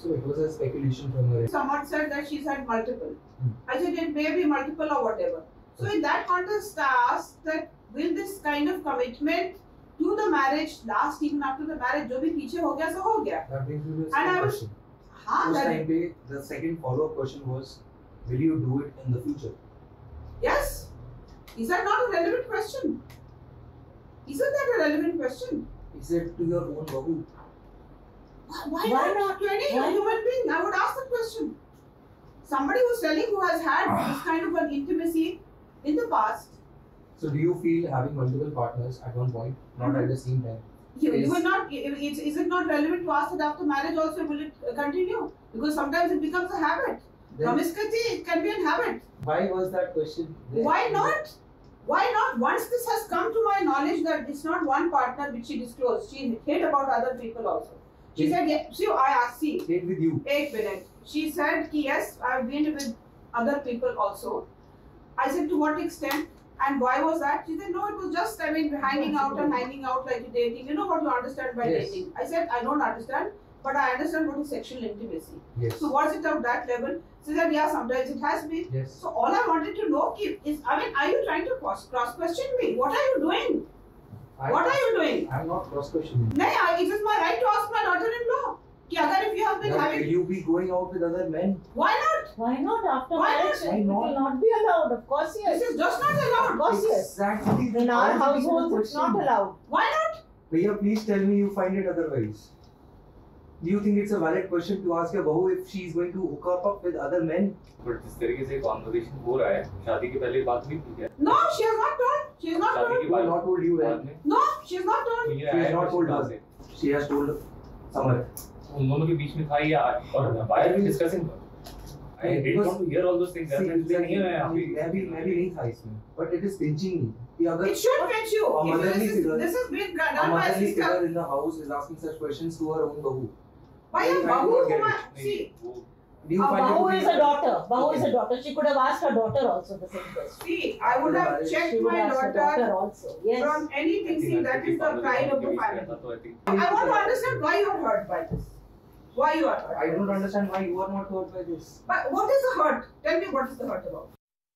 So it was a speculation from her end. Someone said that she's had multiple. I said it may be multiple or whatever. So in that context, I asked that will this kind of commitment to the marriage last even after the marriage? जो भी पीछे हो गया सो हो गया. That brings me to the And I second was, question. हाँ, Uस that, time पे the second follow-up question was, will you do it in the future? yes. Is that not a relevant question? Isn't that a relevant question? He said to your own babu. Why not? To any human being, I would ask the question. Somebody who's telling who has had this kind of an intimacy in the past. So do you feel having multiple partners at one point, not at the same time? You will not. Is it not relevant to ask that after marriage also will it continue? Because sometimes it becomes a habit. Promiscuity, it can be a habit. Why was that question there? Why not? Why not? Once this has come to my knowledge that it's not one partner which she disclosed, she hid about other people also. She said, yeah, see, I asked, see. Stayed with you. 8 minutes. She said, yes, I've been with other people also. I said, to what extent? And why was that? She said, no, it was just, hanging out and hanging out like dating. You know what you understand by dating? I said, I don't understand, but I understand what is sexual intimacy. Yes. So was it of that level? She said, yeah, sometimes it has been. Yes. So all I wanted to know is, are you trying to cross-question me? What are you doing? What are you doing? I am not cross-questioning. No, it is my right to ask my daughter-in-law. If you have been having... Will you be going out with other men? Why not? Why not? After Why marriage, not? it will not be allowed. Of course, yes. This is just not allowed. Of course, yes. Exactly. In our households, it's not allowed. Why not? Bhaiya, please tell me you find it otherwise. Do you think it's a valid question to ask your bahu if she is going to hook up with other men? But जिस तरीके से conversation हो रहा है, शादी के पहले बात नहीं की क्या? No, she has not told. She has not told. Who has not told you that? No, she has not told. She has not told us. She has told Samar. उन दोनों के बीच में था या और why are we discussing? I didn't want to hear all those things. मैं भी नहीं था इसमें. But it is pinching me. It should pinch you. A motherly figure. This has been done a by motherly sister. figure in the house is asking such questions to her own bahu. Why a bahu? See. Bahu is a daughter. Bahu is a daughter. She could have asked her daughter also the same question. See, I would have checked my daughter also. Yes. from anything. See, that is the pride of the family. I want to understand why you are hurt by this. Why you are hurt? I don't understand why you are not hurt by this. But what is the hurt? Tell me what is the hurt about?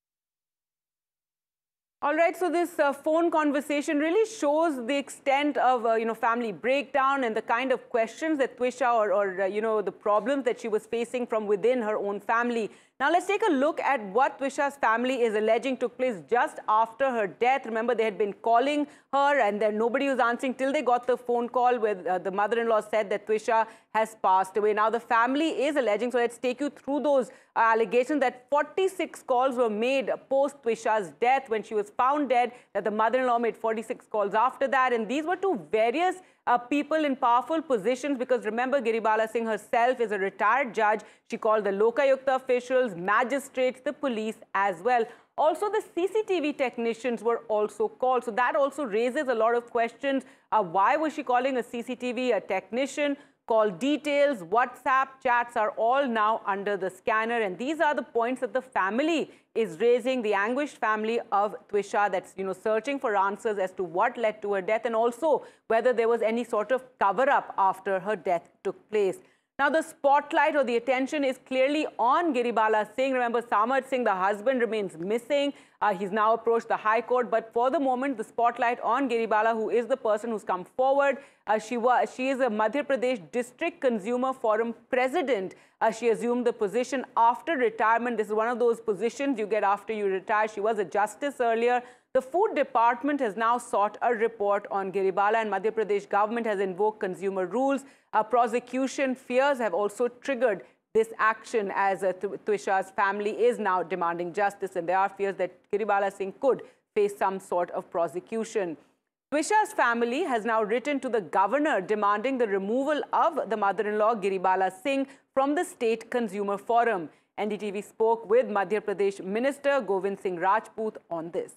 All right, so this phone conversation really shows the extent of, family breakdown and the kind of questions that Twisha or the problems that she was facing from within her own family. Now, let's take a look at what Twisha's family is alleging took place just after her death. Remember, they had been calling her and then nobody was answering till they got the phone call where the mother-in-law said that Twisha has passed away. Now, the family is alleging, so let's take you through those allegations that 46 calls were made post Twisha's death when she was found dead, that the mother-in-law made 46 calls after that. And these were to various people in powerful positions, because remember, Giribala Singh herself is a retired judge. She called the Lokayukta officials, magistrates, the police as well. Also, the CCTV technicians were also called. So that also raises a lot of questions. Why was she calling a CCTV technician? Call details, WhatsApp chats are all now under the scanner. And these are the points that the family is raising, the anguished family of Twisha, that's, searching for answers as to what led to her death and also whether there was any sort of cover-up after her death took place. Now, the spotlight or the attention is clearly on Giribala Singh. Remember, Samar Singh, the husband, remains missing. He's now approached the High Court. But for the moment, the spotlight on Giribala, who is the person who's come forward. She is a Madhya Pradesh District Consumer Forum president. She assumed the position after retirement. This is one of those positions you get after you retire. She was a justice earlier. The Food Department has now sought a report on Giribala, and Madhya Pradesh government has invoked consumer rules. Prosecution fears have also triggered this action as Twisha's family is now demanding justice, and there are fears that Giribala Singh could face some sort of prosecution. Twisha's family has now written to the governor demanding the removal of the mother-in-law Giribala Singh from the State Consumer Forum. NDTV spoke with Madhya Pradesh Minister Govind Singh Rajput on this.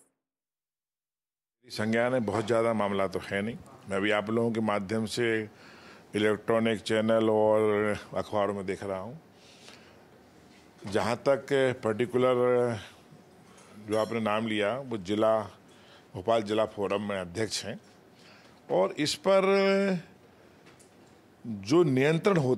संज्ञान है, बहुत ज़्यादा मामला तो है नहीं. मैं भी आप लोगों के माध्यम से इलेक्ट्रॉनिक चैनल और अखबारों में देख रहा हूँ. जहाँ तक पर्टिकुलर जो आपने नाम लिया, वो भोपाल जिला फोरम में अध्यक्ष हैं, और इस पर जो नियंत्रण होता